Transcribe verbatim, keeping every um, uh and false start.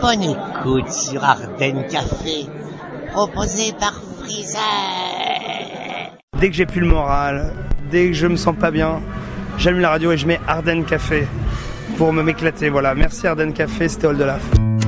Bonne écoute sur Ardenne Café, proposé par Freezer. Dès que j'ai plus le moral, dès que je me sens pas bien, j'allume la radio et je mets Ardenne Café pour me m'éclater. Voilà, merci Ardenne Café, c'était Oldelaf.